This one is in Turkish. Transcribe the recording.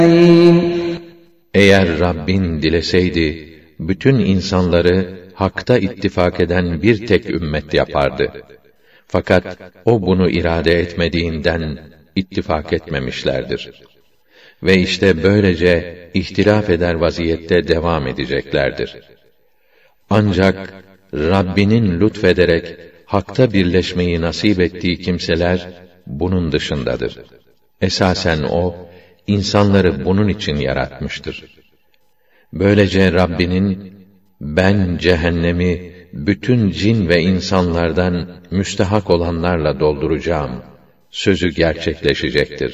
Eğer Rabbin dileseydi, bütün insanları hakta ittifak eden bir tek ümmet yapardı. Fakat o bunu irade etmediğinden ittifak etmemişlerdir. Ve işte böylece ihtilaf eder vaziyette devam edeceklerdir. Ancak Rabbinin lütfederek hakta birleşmeyi nasip ettiği kimseler bunun dışındadır. Esasen o, insanları bunun için yaratmıştır. Böylece Rabbinin, ben cehennemi bütün cin ve insanlardan müstehak olanlarla dolduracağım sözü gerçekleşecektir.